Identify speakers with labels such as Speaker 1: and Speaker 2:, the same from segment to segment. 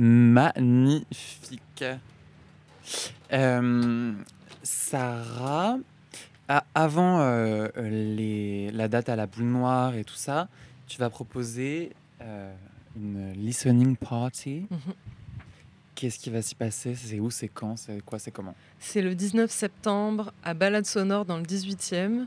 Speaker 1: Magnifique. Sarah, avant la date à la boule noire et tout ça, tu vas proposer une listening party.
Speaker 2: Mhm.
Speaker 1: Qu'est-ce qui va s'y passer? C'est où? C'est quand? C'est quoi? C'est comment?
Speaker 2: C'est le 19 septembre à Balade Sonore dans le 18e.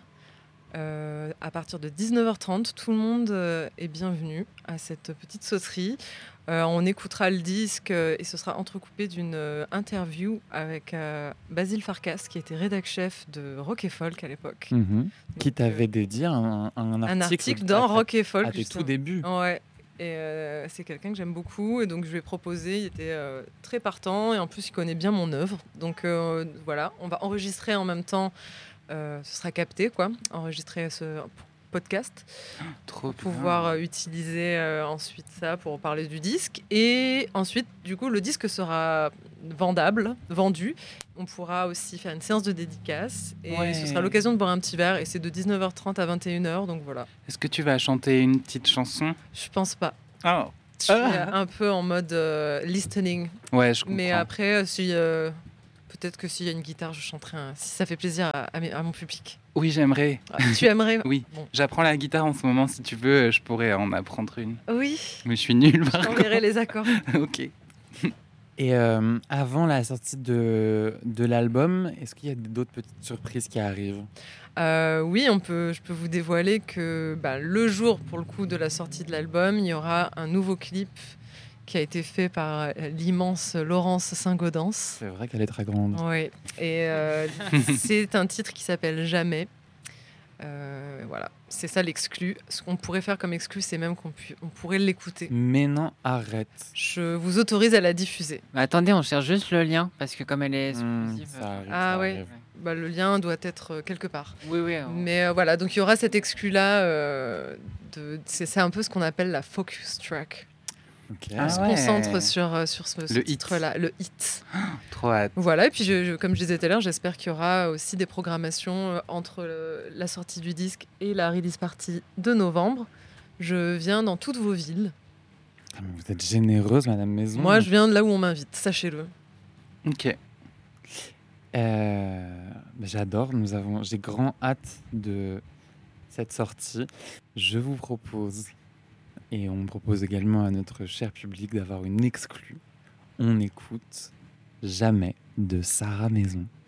Speaker 2: À partir de 19h30, tout le monde est bienvenu à cette petite sauterie. On écoutera le disque et ce sera entrecoupé d'une interview avec Basile Farkas, qui était rédac-chef de Rock et Folk à l'époque.
Speaker 1: Qui t'avait dédié un article
Speaker 2: dans Rock et Folk.
Speaker 1: À tes tout débuts.
Speaker 2: Ouais. Et c'est quelqu'un que j'aime beaucoup. Et donc je lui ai proposé, il était très partant. Et en plus, il connaît bien mon œuvre. Donc voilà, on va enregistrer en même temps. Ce sera capté, quoi. Enregistrer ce podcast.
Speaker 1: Trop
Speaker 2: pour pouvoir utiliser ensuite ça pour parler du disque. Et ensuite, du coup, le disque sera vendu. On pourra aussi faire une séance de dédicace. Et ce sera l'occasion de boire un petit verre. Et c'est de 19h30 à 21h, donc voilà.
Speaker 3: Est-ce que tu vas chanter une petite chanson?
Speaker 2: Je pense pas.
Speaker 3: Oh.
Speaker 2: Je suis un peu en mode listening.
Speaker 3: Ouais, je comprends.
Speaker 2: Mais après, si... peut-être que s'il y a une guitare, je chanterai si ça fait plaisir à mon public.
Speaker 3: Oui, j'aimerais.
Speaker 2: Tu aimerais?
Speaker 3: Oui, bon. J'apprends la guitare en ce moment. Si tu veux, je pourrais en apprendre une.
Speaker 2: Oui.
Speaker 3: Mais je suis nulle.
Speaker 2: Je t'enverrai les accords.
Speaker 3: Ok.
Speaker 1: Et avant la sortie de l'album, est-ce qu'il y a d'autres petites surprises qui arrivent?
Speaker 2: Oui, je peux vous dévoiler que le jour, pour le coup, de la sortie de l'album, il y aura un nouveau clip qui a été fait par l'immense Laurence Saint-Gaudens.
Speaker 1: C'est vrai qu'elle est très grande.
Speaker 2: Oui, et c'est un titre qui s'appelle Jamais. Voilà, c'est ça l'exclu. Ce qu'on pourrait faire comme exclu, c'est même qu'on pourrait l'écouter.
Speaker 1: Mais non, arrête.
Speaker 2: Je vous autorise à la diffuser.
Speaker 4: Attendez, on cherche juste le lien, parce que comme elle est exclusive...
Speaker 2: oui, le lien doit être quelque part.
Speaker 4: Oui.
Speaker 2: Mais voilà, donc il y aura cet exclu-là. C'est un peu ce qu'on appelle la focus track.
Speaker 1: Okay.
Speaker 2: On se concentre sur ce titre-là, le hit.
Speaker 3: Trop hâte.
Speaker 2: Voilà, et puis comme je disais tout à l'heure, j'espère qu'il y aura aussi des programmations entre la sortie du disque et la release party de novembre. Je viens dans toutes vos villes.
Speaker 1: Ah, mais vous êtes généreuse, Madame Maison.
Speaker 2: Moi, je viens de là où on m'invite, sachez-le.
Speaker 3: Ok.
Speaker 1: J'adore, j'ai grand hâte de cette sortie. Je vous propose... Et on propose également à notre cher public d'avoir une exclue. On écoute Jamais de Sarah Maison.